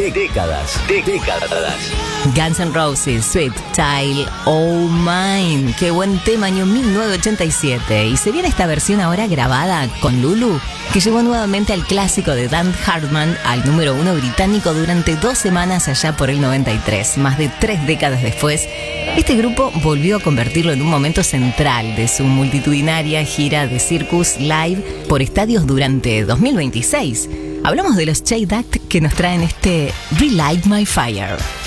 Décadas. Guns N' Roses, Sweet Child O' Mine. Qué buen tema, año 1987. Y se viene esta versión ahora grabada con Lulu, que llevó nuevamente al clásico de Dan Hartman al número 1 británico durante 2 semanas allá por el 93. Más de 3 décadas después, este grupo volvió a convertirlo en un momento central de su multitudinaria gira de Circus Live por estadios durante 2026. Hablamos de los Shade Act que nos traen este Relight My Fire.